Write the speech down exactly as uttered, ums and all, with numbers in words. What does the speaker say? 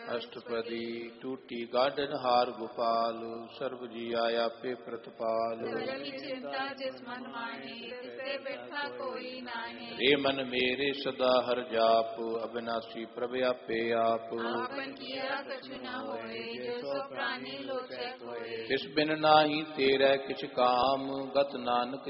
ਅਸ਼ਟਪਦੀ ਟੂਟੀ ਗਾਢਨ ਹਾਰ ਗੋਪਾਲ ਸਰਬ ਜੀ ਆਇਆ ਆਪੇ ਪ੍ਰਤਪਾਲ ਸਗਲ ਕੀ ਚਿੰਤਾ ਜਿਸ ਮਨ ਮਾਹੀ ਤਿਸੇ ਬੈਠਾ ਕੋਈ ਨਾਹੀ ਰੇ ਮਨ ਮੇਰੇ ਸਦਾ ਹਰ ਜਾਪ ਅਬਿਨਾਸੀ ਪ੍ਰਭ ਆਪੇ ਆਪ ਆਪਨ ਕੀਆ ਕਛੁ ਨ ਹੋਏ ਜੋ ਸੋ ਪ੍ਰਾਨੀ ਲੋਚੈ ਕੋਏ ਤਿਸ ਬਿਨ ਨਾਹੀ ਤੇਰੇ ਕਿਛ ਕਾਮ ਗਤ ਨਾਨਕ